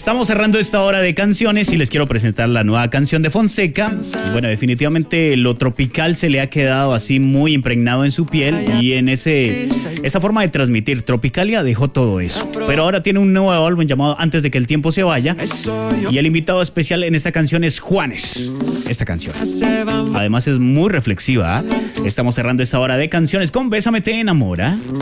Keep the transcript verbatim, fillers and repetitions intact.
Estamos cerrando esta hora de canciones y les quiero presentar la nueva canción de Fonseca. Bueno, definitivamente lo tropical se le ha quedado así muy impregnado en su piel y en ese esa forma de transmitir. Tropicalia dejó todo eso. Pero ahora tiene un nuevo álbum llamado Antes de que el tiempo se vaya. Y el invitado especial en esta canción es Juanes. Esta canción. Además es muy reflexiva. ¿eh? Estamos cerrando esta hora de canciones con Bésame te enamora.